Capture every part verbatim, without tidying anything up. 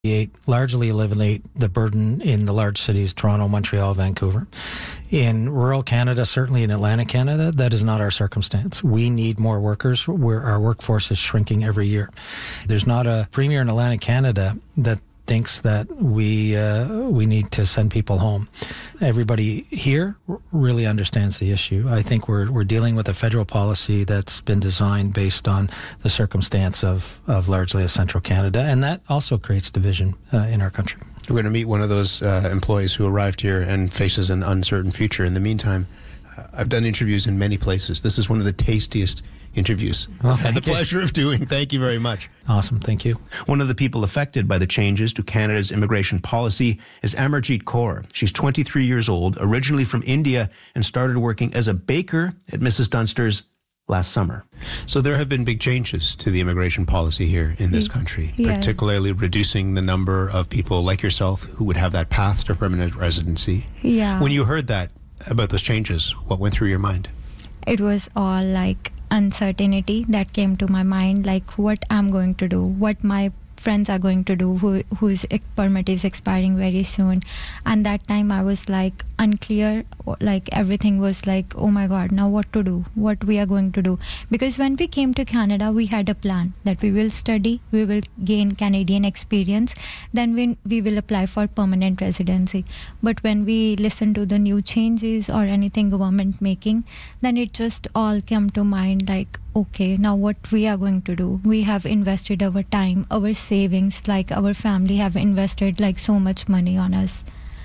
largely eliminate the burden in the large cities, Toronto, Montreal, Vancouver. In rural Canada, certainly in Atlantic Canada, that is not our circumstance. We need more workers. We're, our workforce is shrinking every year. There's not a premier in Atlantic Canada that thinks that we uh, we need to send people home. Everybody here really understands the issue. I think we're we're dealing with a federal policy that's been designed based on the circumstance of, of largely of central Canada, and that also creates division uh, in our country. We're going to meet one of those uh, employees who arrived here and faces an uncertain future. In the meantime, uh, I've done interviews in many places. This is one of the tastiest interviews well, I've had the you. pleasure of doing. Thank you very much. Awesome. Thank you. One of the people affected by the changes to Canada's immigration policy is Amarjeet Kaur. She's twenty-three years old, originally from India, and started working as a baker at Missus Dunster's last summer. So there have been big changes to the immigration policy here in this country, yeah. particularly reducing the number of people like yourself who would have that path to permanent residency. Yeah. When you heard that about those changes, what went through your mind? It was all like uncertainty that came to my mind, like what I'm going to do, what my friends are going to do, who whose permit is expiring very soon. And that time I was like unclear, like everything was like, oh my god, now what to do, what we are going to do. Because when we came to Canada, we had a plan that we will study, we will gain Canadian experience, then we, we will apply for permanent residency. But when we listen to the new changes or anything government making, then it just all came to mind like, okay, now what we are going to do. We have invested our time, our savings, like our family have invested like so much money on us.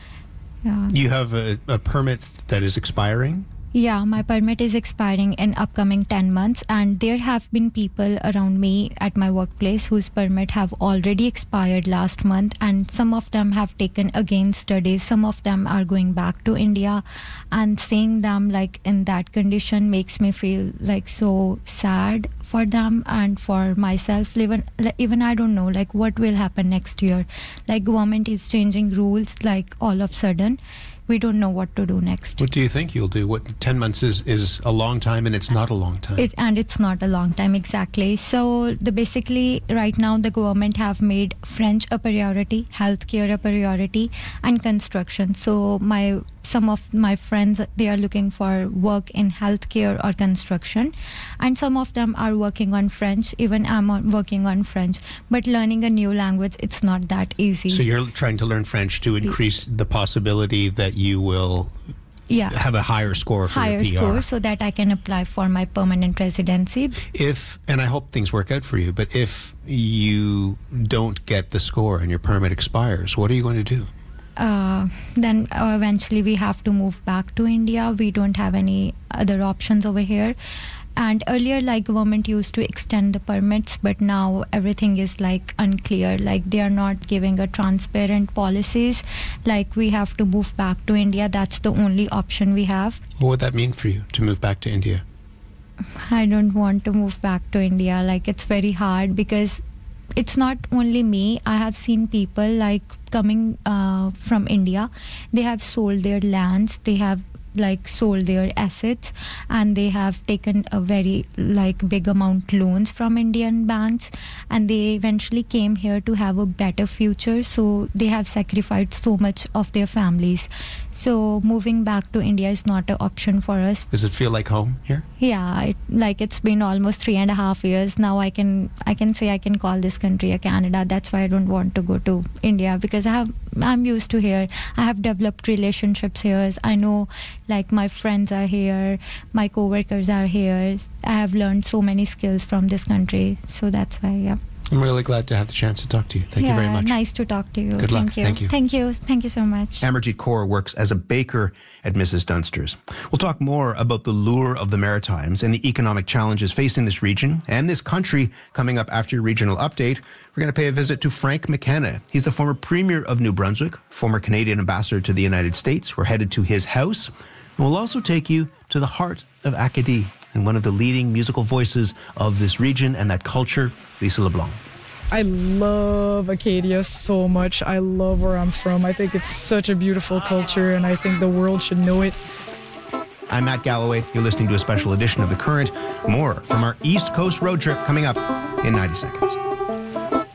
Yeah. You have a, a permit that is expiring? Yeah, my permit is expiring in upcoming ten months, and there have been people around me at my workplace whose permit have already expired last month, and some of them have taken again studies, some of them are going back to India, and seeing them like in that condition makes me feel like so sad for them and for myself. Even, even I don't know like what will happen next year. Like government is changing rules like all of a sudden. We don't know what to do next. What do you think you'll do? What ten months is, is a long time, and it's not a long time. It, and it's not a long time, exactly. So the basically right now the government have made French a priority, healthcare a priority, and construction. So my some of my friends, they are looking for work in healthcare or construction, and some of them are working on French. Even I'm on, working on French, but learning a new language, it's not that easy. So you're trying to learn French to increase the possibility that you will yeah. have a higher score for higher your P R. score so that I can apply for my permanent residency. If, and I hope things work out for you, but if you don't get the score and your permit expires, what are you going to do? Uh, then uh, eventually we have to move back to India. We don't have any other options over here. And earlier, like, government used to extend the permits, but now everything is like unclear. Like, they are not giving a transparent policies. Like, we have to move back to India. That's the only option we have. What would that mean for you to move back to India? I don't want to move back to India. Like, it's very hard because it's not only me. I have seen people like coming uh, from India. They have sold their lands. They have like sold their assets, and they have taken a very like big amount loans from Indian banks, and they eventually came here to have a better future. So they have sacrificed so much of their families. So moving back to India is not an option for us. Does it feel like home here? Yeah, it, like it's been almost three and a half years now. I can I can say I can call this country a Canada. That's why I don't want to go to India, because I have I'm used to here. I have developed relationships here. I know like my friends are here, my co-workers are here. I have learned so many skills from this country. So that's why, yeah. I'm really glad to have the chance to talk to you. Thank yeah, you very much. Nice to talk to you. Good luck. Thank you. Thank you. Thank you. Thank you so much. Amarjeet Kaur works as a baker at Missus Dunster's. We'll talk more about the lure of the Maritimes and the economic challenges facing this region and this country coming up after your regional update. We're going to pay a visit to Frank McKenna. He's the former Premier of New Brunswick, former Canadian ambassador to the United States. We're headed to his house. And we'll also take you to the heart of Acadie and one of the leading musical voices of this region and that culture, Lisa LeBlanc. I love Acadia so much. I love where I'm from. I think it's such a beautiful culture, and I think the world should know it. I'm Matt Galloway. You're listening to a special edition of The Current. More from our East Coast road trip coming up in ninety seconds.